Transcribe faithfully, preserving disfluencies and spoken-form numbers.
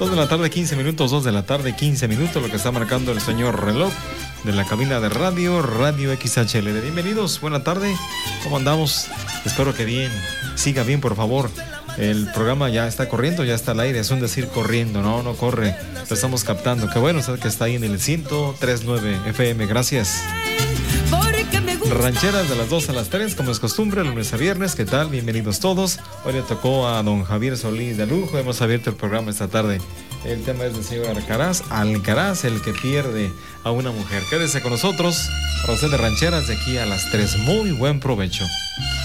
dos de la tarde, quince minutos, dos de la tarde, quince minutos, lo que está marcando el señor reloj de la cabina de radio, Radio X H L D. Bienvenidos, buena tarde, ¿cómo andamos? Espero que bien, siga bien, por favor. El programa ya está corriendo, ya está al aire, es un decir corriendo, no, no corre, lo estamos captando. Qué bueno, usted que está ahí en el ciento tres punto nueve F M, gracias. Rancheras de las dos a las tres, como es costumbre, lunes a viernes. ¿Qué tal? Bienvenidos todos. Hoy le tocó a don Javier Solís de lujo. Hemos abierto el programa esta tarde. El tema es del señor Alcaraz. Alcaraz, el que pierde a una mujer. Quédese con nosotros, para usted de Rancheras, de aquí a las tres. Muy buen provecho.